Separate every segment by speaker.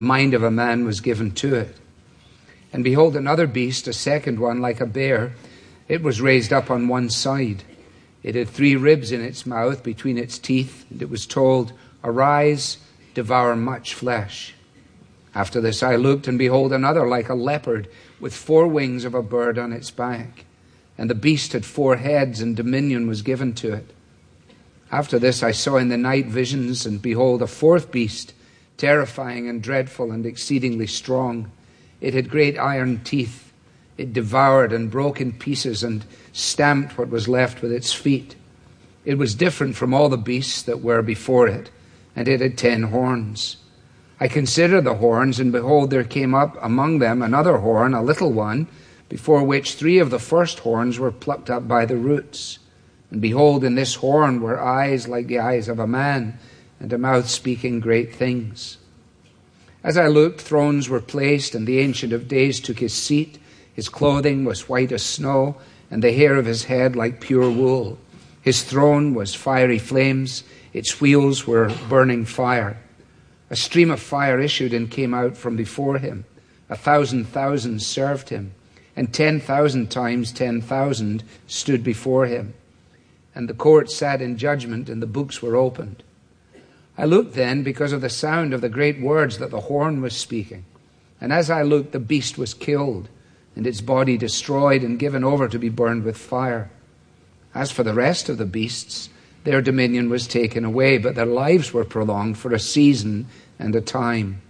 Speaker 1: mind of a man was given to it. And behold, another beast, a second one, like a bear, it was raised up on one side. It had 3 ribs in its mouth between its teeth, and it was told, "Arise, devour much flesh." After this I looked, and behold, another like a leopard, with 4 wings of a bird on its back. And the beast had 4 heads, and dominion was given to it. After this I saw in the night visions, and behold, a 4th beast, terrifying and dreadful and exceedingly strong. It had great iron teeth. It devoured and broke in pieces and stamped what was left with its feet. It was different from all the beasts that were before it, and it had 10 horns. I considered the horns, and behold, there came up among them another horn, a little one, before which 3 of the first horns were plucked up by the roots. And behold, in this horn were eyes like the eyes of a man, and a mouth speaking great things. As I looked, thrones were placed, and the Ancient of Days took his seat. His clothing was white as snow, and the hair of his head like pure wool. His throne was fiery flames. Its wheels were burning fire. A stream of fire issued and came out from before him. 1,000,000 served him, and 10,000 times 10,000 stood before him. And the court sat in judgment, and the books were opened. I looked then because of the sound of the great words that the horn was speaking. And as I looked, the beast was killed, and its body destroyed and given over to be burned with fire. As for the rest of the beasts, their dominion was taken away, but their lives were prolonged for a season and a time.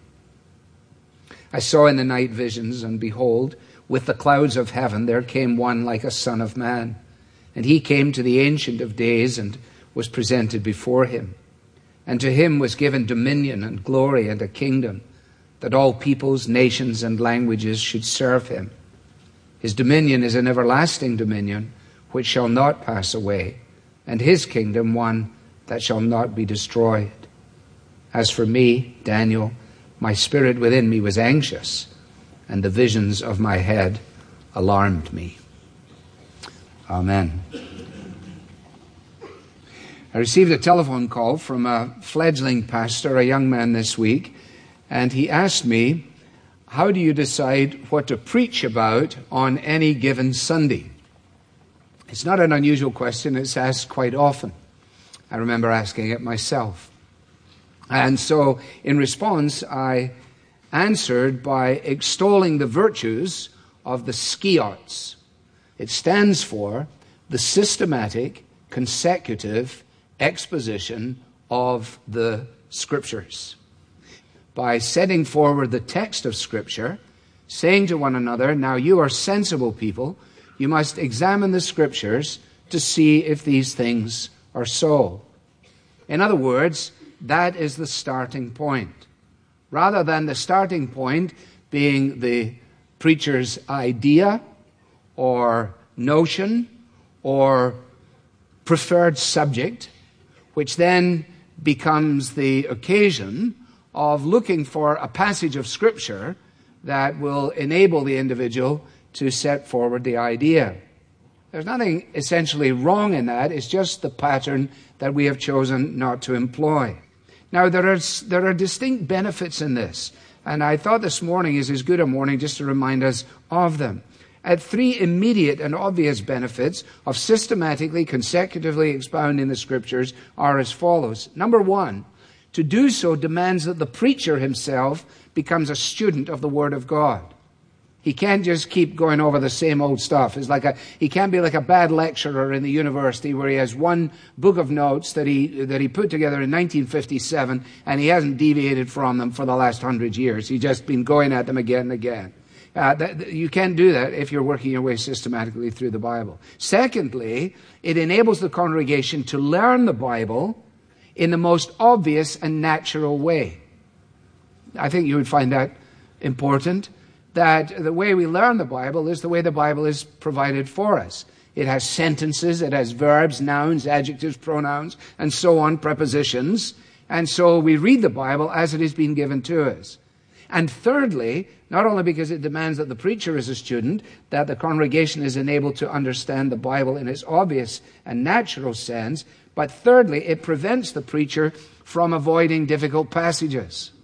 Speaker 1: I saw in the night visions, and behold, with the clouds of heaven there came one like a son of man. And he came to the Ancient of Days and was presented before him. And to him was given dominion and glory and a kingdom, that all peoples, nations, and languages should serve him. His dominion is an everlasting dominion, which shall not pass away, and his kingdom one that shall not be destroyed. As for me, Daniel, my spirit within me was anxious, and the visions of my head alarmed me. Amen. I received a telephone call from a fledgling pastor, a young man this week, and he asked me, "How do you decide what to preach about on any given Sunday?" It's not an unusual question. It's asked quite often. I remember asking it myself. And so in response, I answered by extolling the virtues of the skiots. It stands for the systematic, consecutive exposition of the Scriptures. By setting forward the text of Scripture, saying to one another, "Now you are sensible people, you must examine the Scriptures to see if these things are so." In other words, that is the starting point. Rather than the starting point being the preacher's idea or notion or preferred subject, which then becomes the occasion of looking for a passage of Scripture that will enable the individual to set forward the idea. There's nothing essentially wrong in that. It's just the pattern that we have chosen not to employ. Now, there are distinct benefits in this, and I thought this morning is as good a morning just to remind us of them. At 3 immediate and obvious benefits of systematically, consecutively expounding the Scriptures are as follows. Number 1, to do so demands that the preacher himself becomes a student of the Word of God. He can't just keep going over the same old stuff. He can't be like a bad lecturer in the university where he has one book of notes that he put together in 1957 and he hasn't deviated from them for the last 100 years. He's just been going at them again and again. You can't do that if you're working your way systematically through the Bible. Secondly, it enables the congregation to learn the Bible in the most obvious and natural way. I think you would find that important, that the way we learn the Bible is the way the Bible is provided for us. It has sentences, it has verbs, nouns, adjectives, pronouns, and so on, prepositions. And so we read the Bible as it is being given to us. And thirdly, not only because it demands that the preacher is a student, that the congregation is enabled to understand the Bible in its obvious and natural sense, but thirdly, it prevents the preacher from avoiding difficult passages.